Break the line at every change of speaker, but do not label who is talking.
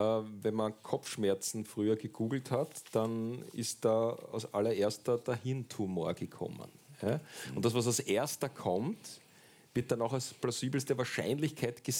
Wenn man Kopfschmerzen früher gegoogelt hat, dann ist da als allererster der Hirntumor gekommen. Ja? Und das, was als erster kommt, wird dann auch als plausibelste Wahrscheinlichkeit